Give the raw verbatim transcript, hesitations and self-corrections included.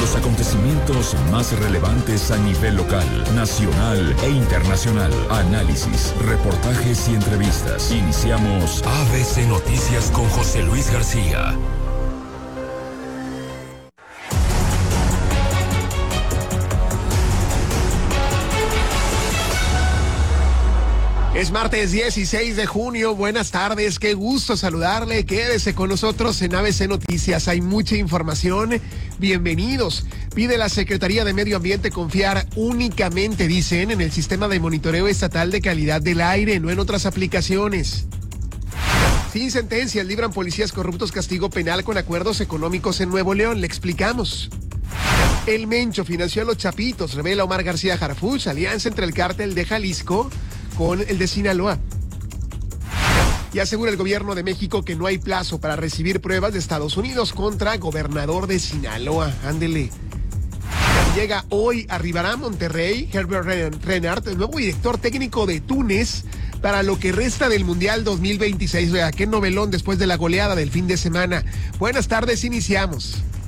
Los acontecimientos más relevantes a nivel local, nacional e internacional. Análisis, reportajes y entrevistas. Iniciamos A B C Noticias con José Luis García. Es martes dieciséis de junio, buenas tardes, qué gusto saludarle, quédese con nosotros en A B C Noticias, hay mucha información, bienvenidos. Pide la Secretaría de Medio Ambiente confiar únicamente, dicen, en el sistema de monitoreo estatal de calidad del aire, no en otras aplicaciones. Sin sentencias, libran policías corruptos castigo penal con acuerdos económicos en Nuevo León, le explicamos. El Mencho financió a los Chapitos, revela Omar García Harfuch, alianza entre el cártel de Jalisco con el de Sinaloa. Y asegura el gobierno de México que no hay plazo para recibir pruebas de Estados Unidos contra gobernador de Sinaloa. Ándele. Llega hoy, arribará a Monterrey Herbert Renard, el nuevo director técnico de Túnez, para lo que resta del Mundial dos mil veintiséis. Vea, qué novelón después de la goleada del fin de semana. Buenas tardes, iniciamos.